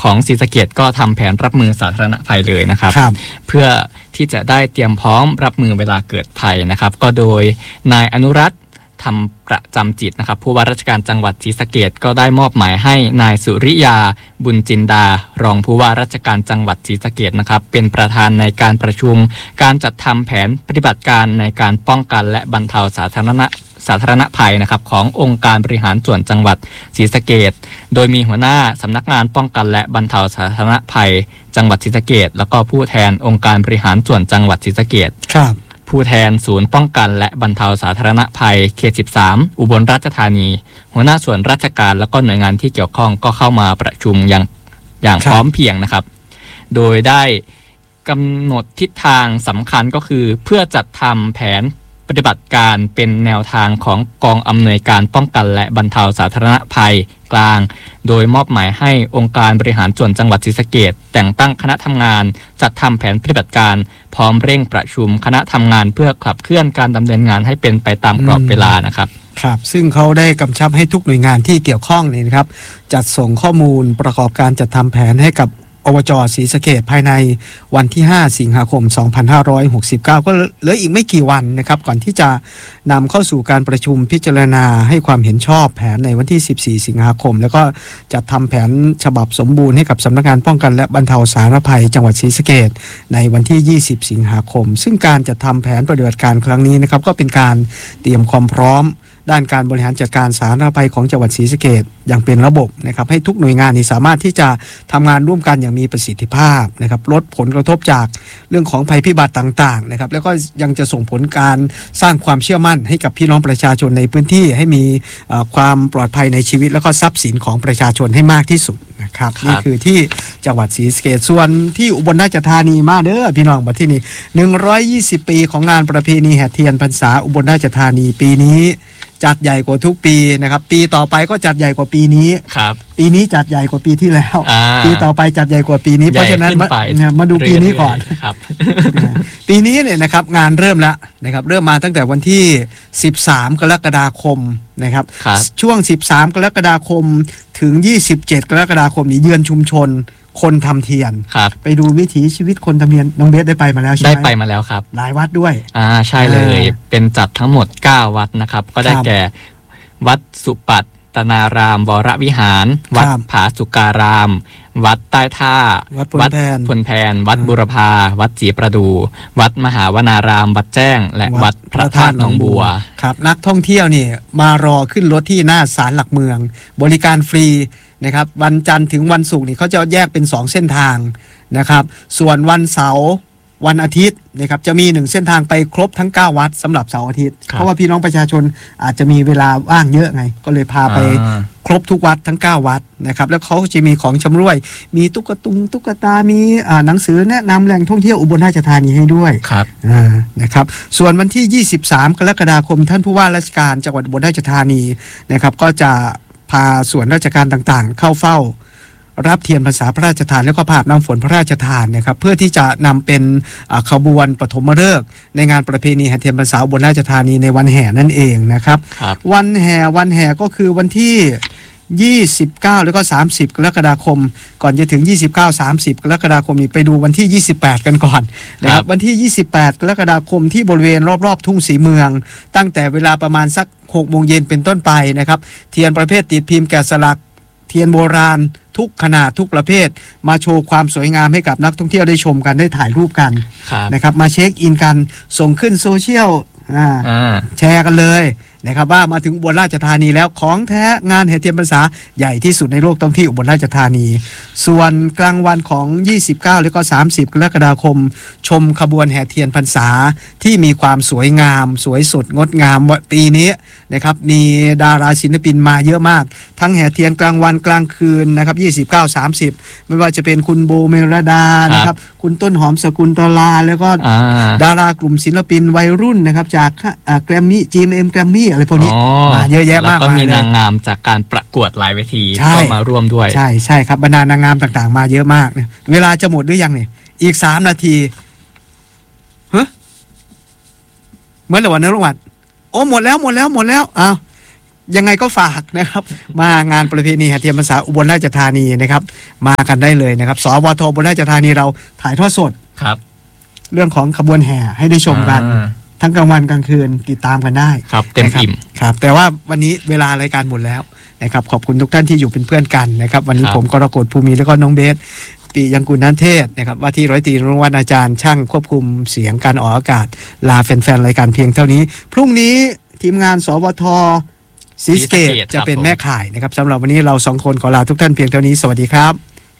ของศรีสะเกษก็ทำแผนรับมือสาธารณภัยเลยนะครับเพื่อที่จะได้เตรียมพร้อมรับมือเวลาเกิดภัยนะครับก็โดยนายอนุรัตน์ทำประจำจิตนะครับผู้ว่าราชการจังหวัดศรีสะเกษก็ได้มอบหมายให้นายสุริยาบุญจินดารองผู้ว่าราชการจังหวัดศรีสะเกษนะครับเป็นประธานในการประชุมการจัดทำแผนปฏิบัติการในการป้องกันและบรรเทาสาธารณภัยนะครับขององค์การบริหารส่วนจังหวัดศรีสะเกษโดยมีหัวหน้าสำนักงานป้องกันและบรรเทาสาธารณภัยจังหวัดศรีสะเกษแล้วก็ผู้แทนองค์การบริหารส่วนจังหวัดศรีสะเกษผู้แทนศูนย์ป้องกันและบรรเทาสาธารณภัยเขต 13 อุบลราชธานีหัวหน้าส่วนราชการและก็หน่วยงานที่เกี่ยวข้องก็เข้ามาประชุมอย่างพร้อมเพรียงนะครับโดยได้กำหนดทิศทางสำคัญก็คือเพื่อจัดทำแผนปฏิบัติการเป็นแนวทางของกองอำนวยการป้องกันและบรรเทาสาธารณภัยกลางโดยมอบหมายให้องค์การบริหารส่วนจังหวัดศรีสะเกษแต่งตั้งคณะทำงานจัดทำแผนปฏิบัติการพร้อมเร่งประชุมคณะทำงานเพื่อขับเคลื่อนการดำเนินงานให้เป็นไปตามกรอบเวลานะครับครับซึ่งเขาได้กำชับให้ทุกหน่วยงานที่เกี่ยวข้องนี่นะครับจัดส่งข้อมูลประกอบการจัดทำแผนให้กับอบจ.ศรีสะเกษภายในวันที่5สิงหาคม2569ก็เหลืออีกไม่กี่วันนะครับก่อนที่จะนำเข้าสู่การประชุมพิจารณาให้ความเห็นชอบแผนในวันที่14สิงหาคมแล้วก็จัดทำแผนฉบับสมบูรณ์ให้กับสำนักงานป้องกันและบรรเทาสาธารณภัยจังหวัดศรีสะเกษในวันที่20สิงหาคมซึ่งการจัดทำแผนปฏิบัติการครั้งนี้นะครับก็เป็นการเตรียมความพร้อมด้านการบริหารจัดการสาธารณภัยของจังหวัดศรีสะเกษอย่างเป็นระบบนะครับให้ทุกหน่วยงานนี้สามารถที่จะทำงานร่วมกันอย่างมีประสิทธิภาพนะครับลดผลกระทบจากเรื่องของภัยพิบัติต่างๆนะครับแล้วก็ยังจะส่งผลการสร้างความเชื่อมั่นให้กับพี่น้องประชาชนในพื้นที่ให้มีความปลอดภัยในชีวิตแล้วก็ทรัพย์สินของประชาชนให้มากที่สุดนะครับนี่คือที่จังหวัดศรีสะเกษส่วนที่อุบลราชธานีมาเด้อพี่น้องมาที่นี่120ปีของงานประเพณีแห่เทียนพรรษาอุบลราชธานีปีนี้จัดใหญ่กว่าทุกปีนะครับปีต่อไปก็จัดใหญ่กว่าปีนี้ครับปีนี้จัดใหญ่กว่าปีที่แล้วปีต่อไปจัดใหญ่กว่าปีนี้เพราะฉะนั้นมาดูปีนี้ก่อนครับปีนี้เนี่ยนะครับงานเริ่มแล้วนะครับเริ่มมาตั้งแต่วันที่13กรกฎาคมนะครับช่วง13กรกฎาคมถึง27กรกฎาคมนี้เยือนชุมชนคนทำเทียนไปดูวิถีชีวิตคนทำเทียนน้องเบสได้ไปมาแล้วใช่ไหมได้ไปมาแล้วครับหลายวัดด้วยใช่เลยเป็นจัดทั้งหมด9วัดนะครับก็ได้แก่วัดสุปัตตนารามวรวิหารวัดผาสุการาม วัดใต้ท่าวัดพลแพนวัดบุรพาวัดศรีประดูวัดมหาวนารามวัดแจ้งและวัดพระธาตุหนองบัวครับนักท่องเที่ยวนี่มารอขึ้นรถที่หน้าศาลหลักเมืองบริการฟรีนะครับวันจันทร์ถึงวันศุกร์นี่เขาจะแยกเป็น2เส้นทางนะครับส่วนวันเสาร์วันอาทิตย์นะครับจะมี1เส้นทางไปครบทั้ง9วัดสำหรับเสาร์อาทิตย์เพราะว่าพี่น้องประชาชนอาจจะมีเวลาว่างเยอะไงก็เลยพาไปครบทุกวัดทั้ง9วัดนะครับแล้วเขาจะมีของชำร่วยมีตุ๊กตามีหนังสือแนะนำแหล่งท่องเที่ยวอุบลราชธานีให้ด้วยครับนะครับส่วนวันที่23กรกฎาคมท่านผู้ว่าราชการจังหวัดอุบลราชธานีนะครับก็จะพาส่วนราชการต่างๆเข้าเฝ้ารับเทียนพรรษาพระราชทานแล้วก็ภาพน้ำฝนพระราชทานนะครับเพื่อที่จะนำเป็นขบวนปฐมฤกษ์ในงานประเพณีแห่เทียนพรรษาอุบลราชธานีในวันแห่นั่นเองนะครับวันแห่ก็คือวันที่29แล้วก็30กรกฎาคมก่อนจะถึง29-30กรกฎาคมนี้ไปดูวันที่28กันก่อนนะครับวันที่28กรกฎาคมที่บริเวณรอบๆทุ่งศรีเมืองตั้งแต่เวลาประมาณสัก 6 โมงเย็นเป็นต้นไปนะครับเทียนประเภทติดพิมพ์แกะสลักเทียนโบราณทุกขนาดทุกประเภทมาโชว์ความสวยงามให้กับนักท่องเที่ยวได้ชมกันได้ถ่ายรูปกันนะครับมาเช็คอินกันส่งขึ้นโซเชียลแชร์กันเลยนะครับว่ามาถึงอุบลราชธานีแล้วของแท้งานแห่เทียนพรรษาใหญ่ที่สุดในโลกต้องที่อุบลราชธานีส่วนกลางวันของ29แล้วก็30กรกฎาคมชมขบวนแห่เทียนพรรษาที่มีความสวยงามสวยสดงดงามปีนี้นะครับมีดาราศิลปินมาเยอะมากทั้งแห่เทียนกลางวันกลางคืนนะครับ29-30ไม่ว่าจะเป็นคุณโบเมรดานะครับคุณต้นหอมสกุลตลาแล้วก็ดารากลุ่มศิลปินวัยรุ่นนะครับจากแกรมมี่ GMM แกรมมี่อะไรพวกนี้มาเยอะแยะมากแล้วก็มีนางงามจากการประกวดหลายเวทีก็มาร่วมด้วยใช่ครับบรรดานางงามต่างๆมาเยอะมากเนี่ยเวลาจะหมดหรือยังเนี่ยอีก3นาทีฮะเหมือนแต่วันนี้รางวัลโอ้หมดแล้วอ้าวยังไงก็ฝากนะครับมางานประเพณีแห่เทียนพรรษาอุบลราชธานีนะครับมากันได้เลยนะครับสวทอุบลราชธานีเราถ่ายทอดสดครับเรื่องของขบวนแห่ให้ได้ชมกันทั้งกลางวันกลางคืนติดตามกันได้ครับเต็มอิ่มครับแต่ว่าวันนี้เวลารายการหมดแล้วนะครับขอบคุณทุกท่านที่อยู่เป็นเพื่อนกันนะครับวันนี้ผมกรกฎภูมิแล้วก็น้องเบสปิยังกุลนันเทศนะครับว่าที่ร้อยตรีรุ่งวรรณอาจารย์ช่างควบคุมเสียงการออกอากาศลาแฟนๆรายการเพียงเท่านี้พรุ่งนี้ทีมงานสวทศรีสะเกษจะเป็นแม่ข่ายนะครับสำหรับวันนี้เราสองคนขอลาทุกท่านเพียงเท่านี้สวัสดีครับ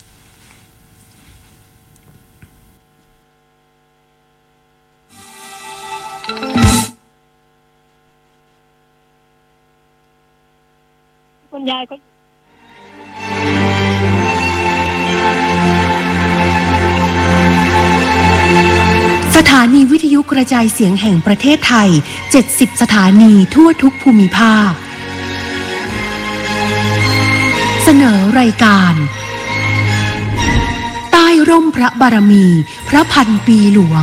คุณยายก็สถานีวิทยุกระจายเสียงแห่งประเทศไทย70สถานีทั่วทุกภูมิภาคเสนอรายการใต้ร่มพระบารมีพระพันปีหลวง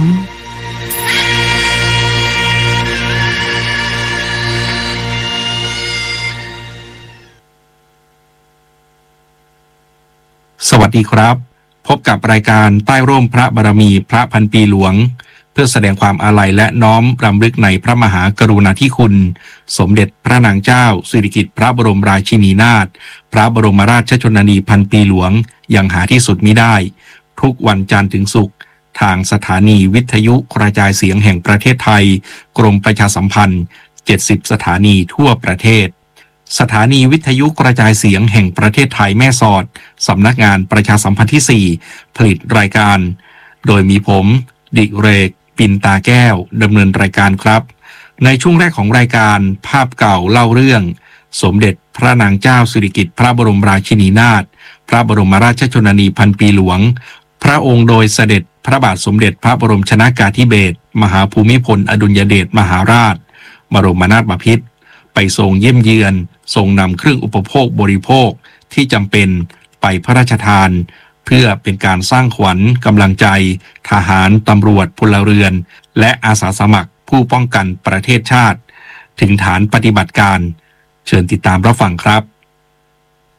สวัสดีครับพบกับรายการใต้ร่มพระบารมีพระพันปีหลวงเพื่อแสดงความอาลัยและน้อมรำลึกในพระมหากรุณาธิคุณสมเด็จพระนางเจ้าสิริกิติ์พระบรมราชินีนาถพระบรมราชชนนีพันปีหลวงอย่างหาที่สุดมิได้ทุกวันจันทร์ถึงศุกร์ทางสถานีวิทยุกระจายเสียงแห่งประเทศไทยกรมประชาสัมพันธ์70สถานีทั่วประเทศสถานีวิทยุกระจายเสียงแห่งประเทศไทยแม่สอดสำนักงานประชาสัมพันธ์ที่4ผลิตรายการโดยมีผมดิเรกปินตาแก้วดำเนินรายการครับในช่วงแรกของรายการภาพเก่าเล่าเรื่องสมเด็จพระนางเจ้าสิริกิติ์พระบรมราชินีนาถพระบรมราชชนนีพันปีหลวงพระองค์โดยเสด็จพระบาทสมเด็จพระบรมชนกาธิเบศรมหาภูมิพลอดุลยเดชมหาราชบรมนาถบพิตรไปทรงเยี่ยมเยือนทรงนำเครื่องอุปโภคบริโภคที่จำเป็นไปพระราชทานเพื่อเป็นการสร้างขวัญกำลังใจทหารตำรวจพลเรือนและอาสาสมัครผู้ป้องกันประเทศชาติถึงฐานปฏิบัติการเชิญติดตามรับฟังครับ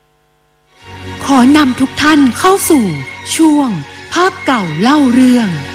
ขอนำทุกท่านเข้าสู่ช่วงภาพเก่าเล่าเรื่อง